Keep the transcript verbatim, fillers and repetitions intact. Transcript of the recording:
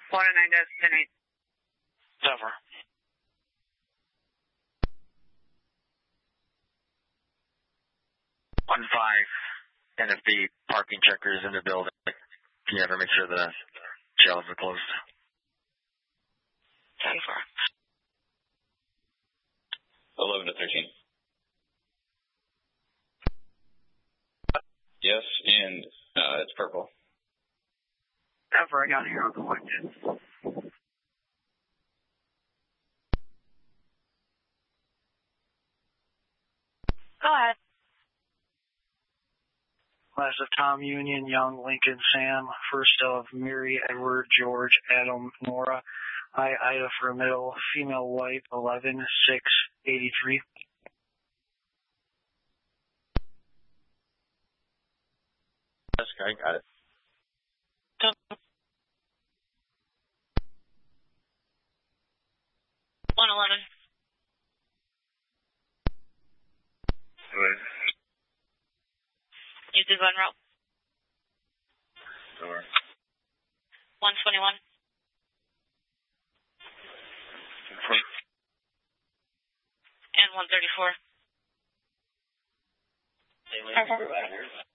one oh nine dash ten eight. Over. One five, N F B parking checkers in the building. Can you ever make sure the shelves are closed? ten four. eleven to thirteen. Yes, and uh, it's purple. Ever, I got here on the one. Go ahead. Class of Tom, Union, Young, Lincoln, Sam. First of Mary, Edward, George, Adam, Nora. I, Ida for middle. Female white, eleven six eighty-three. Yes, I got it. one eleven. You did one row. Over. one twenty-one. And one thirty-four. Over.